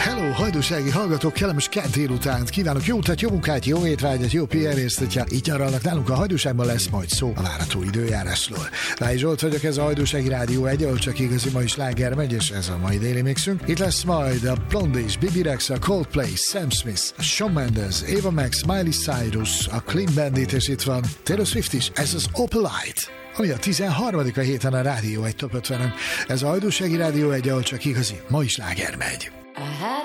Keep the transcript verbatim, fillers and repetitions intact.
Hello, hajdúsági hallgatók, kellemes kedd délutánt kívánok, jó utat, jó munkát, jó étvágyat, jó pihenést, hogyha itt nyaralnak nálunk a Hajdúságban, lesz majd szó a várható időjárásról. Lágy Zsolt vagyok, ez a Hajdúsági Rádió egy, ahol csak igazi mai sláger megy, és ez a mai déli mixünk. Itt lesz majd a Blondies, Bibi Rexha, Coldplay, Sam Smith, Shawn Mendes, Ava Max, Miley Cyrus, a Clean Bandit, és itt van Taylor Swift is, ez az Opalite, ami a tizenharmadik a héten a Rádió egy Top ötvenen. Ez a Hajdúsági Rádió egy, ahol csak igazi mai sláger megy. I had